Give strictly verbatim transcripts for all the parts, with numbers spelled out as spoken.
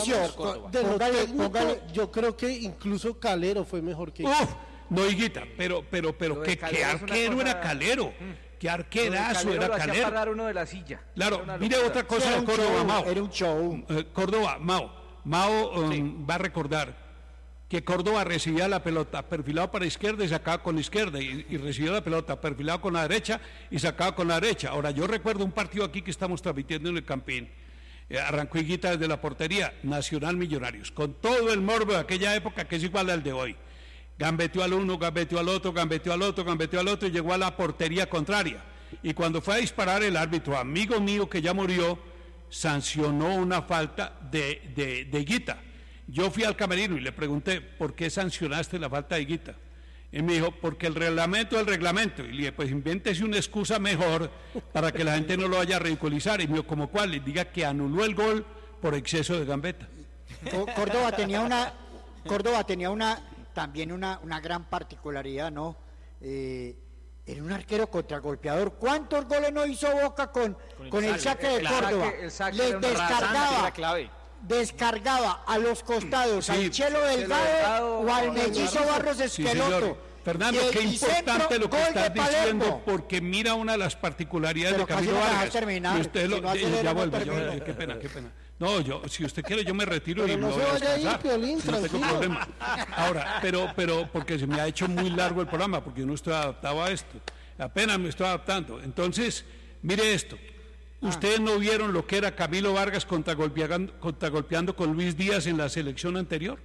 Mauricio, De los póngale, técnicos, póngale. yo creo que incluso Calero fue mejor que Uf, no, Higuita, pero, pero, pero, Lo de ¿qué, Calero qué es una arquero cosa- era Calero? ¿Qué Lo de arquerazo Calero era lo hacía Calero? parar uno de la silla. Claro, Era una mire locura. otra cosa Era de un Córdoba, show, Mao. era un show. Eh, Córdoba, Mao. Mao um, va a recordar que Córdoba recibía la pelota perfilado para la izquierda y sacaba con la izquierda, y, y recibía la pelota perfilado con la derecha y sacaba con la derecha. Ahora, yo recuerdo un partido aquí que estamos transmitiendo en el Campín. Eh, arrancó Higuita desde la portería, Nacional Millonarios, con todo el morbo de aquella época que es igual al de hoy. Gambeteó al uno, gambeteó al otro, gambeteó al otro, gambeteó al otro y llegó a la portería contraria. Y cuando fue a disparar el árbitro, amigo mío que ya murió, sancionó una falta de, de, de Higuita. Yo fui al camerino y le pregunté, ¿por qué sancionaste la falta de Higuita? Y me dijo, porque el reglamento es el reglamento. Y le dije, pues invéntese una excusa mejor para que la gente no lo vaya a ridiculizar. Y me dijo, ¿como cuál? Y diga que anuló el gol por exceso de gambeta. Có- Córdoba tenía una, Córdoba tenía una, también una, una gran particularidad, ¿no? Eh, era un arquero contragolpeador. ¿Cuántos goles no hizo Boca con, con el saque de el Córdoba? saque- el saque Les era una rasante, descargaba, era clave. descargaba a los costados, Sí, al Chelo Delgado Delgado, o al Barros mellizo Barros Sí, Esqueloto. señor. Fernando, Y- qué y importante centro, lo que gol estás de Palermo. diciendo, porque mira una de las particularidades Pero de Camilo casi no me dejas Vargas. terminar, Y usted lo, si no eh, acelera, ya no vuelvo, yo- termino. qué pena, qué pena. No, yo, si usted quiere, yo me retiro Pero y no me se voy a vaya a ir, descansar. Piolín, No tengo tranquilo. problema. Ahora, pero, pero, porque se me ha hecho muy largo el programa, porque yo no estoy adaptado a esto. Apenas me estoy adaptando. Entonces, mire esto. ¿Ustedes no vieron lo que era Camilo Vargas contragolpeando, contragolpeando con Luis Díaz en la selección anterior?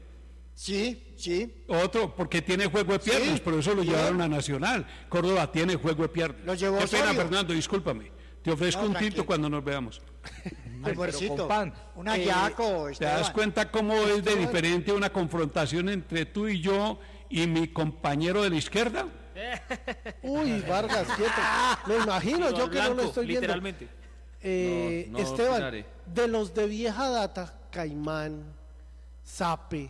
Sí, sí. Otro, porque tiene juego de piernas, Sí, por eso lo bien. llevaron a Nacional. Córdoba tiene juego de piernas. Lo llevó Qué pena, Osorio. Fernando, discúlpame. Te ofrezco No, un tranquilo. tinto cuando nos veamos. Almuercito, con pan. un Eh, ayaco, ¿Te das Esteban. cuenta cómo es de Esteban. diferente una confrontación entre tú y yo y mi compañero de la izquierda? Uy, Vargas, quieto. Lo imagino, yo que no lo Blanco, estoy viendo. literalmente. Eh, No, no Esteban, opinaré. de los de vieja data, Caimán, Sape,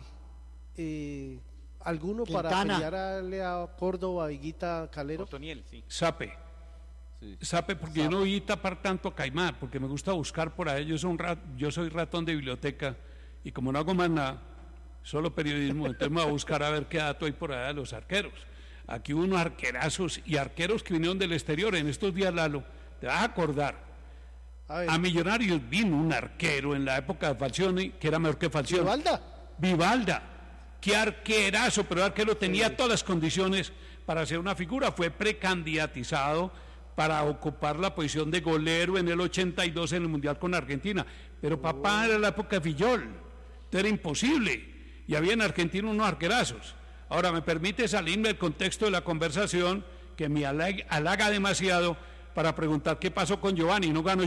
eh, ¿alguno para Quintana. pelearle a Córdoba, Higuita, Calero? Otoniel, sí. Sape. Sí. Sape, porque yo no voy a tapar tanto a Caimán, porque me gusta buscar por ahí. Yo soy, un rat- yo soy ratón de biblioteca y como no hago más nada, solo periodismo, entonces me voy a buscar a ver qué dato hay por allá de los arqueros. Aquí hubo unos arquerazos y arqueros que vinieron del exterior. En estos días, Lalo, te vas a acordar. A ver, A Millonarios vino un arquero en la época de Falcioni que era mejor que Falcioni. Vivalda. Vivalda. Qué arquerazo, pero el arquero tenía todas las condiciones para ser una figura. Fue precandidatizado para ocupar la posición de golero en el ochenta y dos en el Mundial con Argentina. Pero papá era la época de Fillol. Entonces era imposible. Y había en Argentina unos arquerazos. Ahora, me permite salirme del contexto de la conversación, que me halaga, halaga demasiado, para preguntar qué pasó con Giovanni. No ganó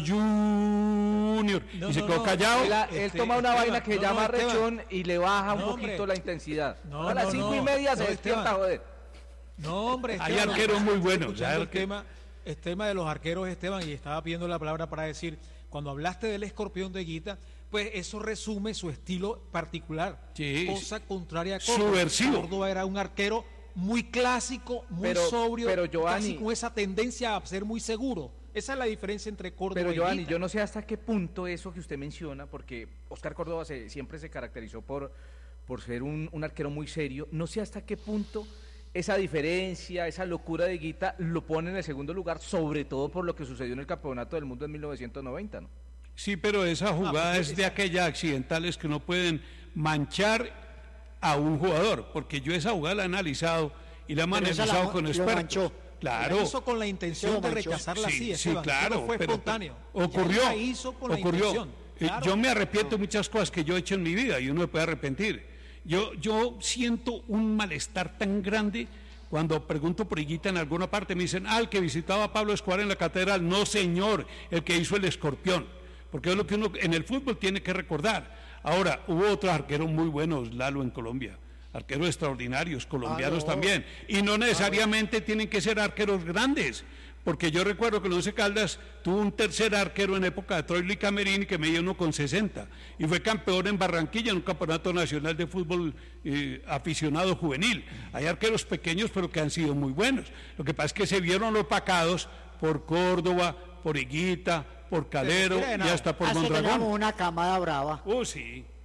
Junior No, y se no, quedó no. callado. Él, él Este, toma una Esteban, vaina que no, llama no, Esteban. rechón y le baja un No, poquito hombre. la intensidad. No, a las no, cinco no, y media se no, despierta, Esteban. joder. No, hombre, Hay Esteban, arqueros muy buenos, escuchando hay el arque- tema, el tema de los arqueros, Esteban, y estaba pidiendo la palabra para decir, cuando hablaste del escorpión de Higuita, pues eso resume su estilo particular, Sí. cosa contraria a Córdoba. Subversivo. Córdoba era un arquero muy clásico, muy Pero- sobrio, pero, Giovanni- casi con esa tendencia a ser muy seguro. Esa es la diferencia entre Córdoba Pero y Giovanni, Higuita. yo no sé hasta qué punto eso que usted menciona, porque Oscar Córdoba se- siempre se caracterizó por, por ser un, un arquero muy serio, no sé hasta qué punto esa diferencia, esa locura de Higuita lo pone en el segundo lugar, sobre todo por lo que sucedió en el Campeonato del Mundo en mil novecientos noventa, ¿no? Sí, pero esa jugada pues, es de aquellas accidentales que no pueden manchar a un jugador, porque yo esa jugada la he analizado y la he Pero esa la analizado mo- con lo expertos. manchó. Claro. La hizo con la intención Se lo de manchó. rechazarla Sí, así, sí, Esteban. claro. Eso no fue pero- espontáneo. Ocurrió. Ya la hizo con la ocurrió. intención. Eh, Claro. Yo me arrepiento de muchas cosas que yo he hecho en mi vida y uno me puede arrepentir. Yo, yo siento un malestar tan grande cuando pregunto por Higuita en alguna parte. Me dicen, ah, el que visitaba a Pablo Escobar en la catedral. No, señor, el que hizo el escorpión. Porque es lo que uno en el fútbol tiene que recordar. Ahora, hubo otros arqueros muy buenos, Lalo, en Colombia. Arqueros extraordinarios, colombianos Ah, no. también. Y no necesariamente tienen que ser arqueros grandes. Porque yo recuerdo que el Once Caldas tuvo un tercer arquero en época de Troilo y Camerini que medía uno con sesenta. Y fue campeón en Barranquilla en un campeonato nacional de fútbol eh, aficionado juvenil. Hay arqueros pequeños pero que han sido muy buenos. Lo que pasa es que se vieron opacados por Córdoba, por Higuita, por Calero Pero, y no. hasta por Hace que Mondragón. teníamos una camada brava. Oh, sí.